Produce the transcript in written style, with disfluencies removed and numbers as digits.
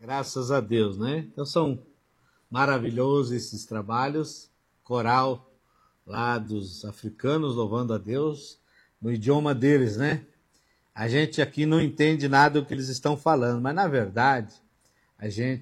Graças a Deus, né? Então são maravilhosos esses trabalhos, coral lá dos africanos louvando a Deus no idioma deles, né? A gente aqui não entende nada do que eles estão falando, mas na verdade a gente